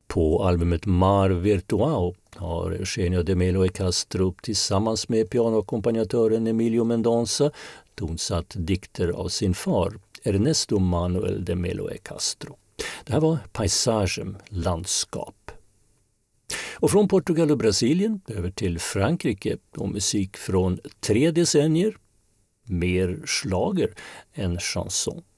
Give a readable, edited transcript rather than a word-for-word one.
På albumet Mar Virtual har Eugenio de Melo y Castro tillsammans med pianoackompanjatören Emilio Mendonça tonsatt dikter av sin far, Ernesto Manuel de Melo y Castro. Det här var Paisagen, landskap. Och från Portugal och Brasilien över till Frankrike och musik från 3 decennier, mer schlager än chanson.